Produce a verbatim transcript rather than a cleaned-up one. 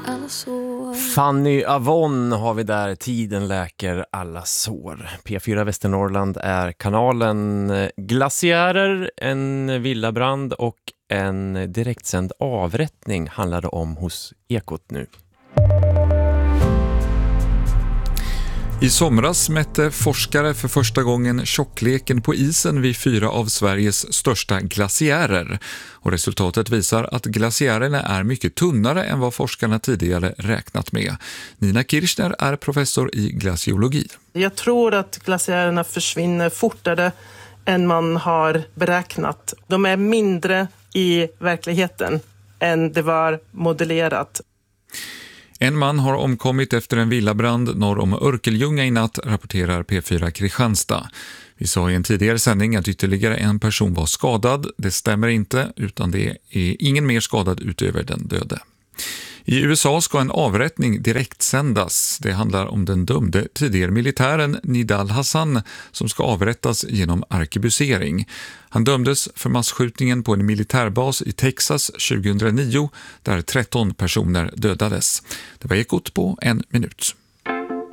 alla sår. Fanny Avon har vi där, tiden läker alla sår. P fyra Västernorrland är kanalen. Glaciärer, en villabrand och en direktsänd avrättning handlar det om hos Ekot nu. I somras mätte forskare för första gången tjockleken på isen vid fyra av Sveriges största glaciärer. Och resultatet visar att glaciärerna är mycket tunnare än vad forskarna tidigare räknat med. Nina Kirchner är professor i glaciologi. Jag tror att glaciärerna försvinner fortare än man har beräknat. De är mindre i verkligheten än det var modellerat. En man har omkommit efter en villabrand norr om Örkelljunga i natt, rapporterar P fyra Kristianstad. Vi sa i en tidigare sändning att ytterligare en person var skadad. Det stämmer inte, utan det är ingen mer skadad utöver den döde. I U S A ska en avrättning direkt sändas. Det handlar om den dömde tidigare militären Nidal Hasan som ska avrättas genom arkebusering. Han dömdes för massskjutningen på en militärbas i Texas tjugohundranio där tretton personer dödades. Det var Ekot på en minut.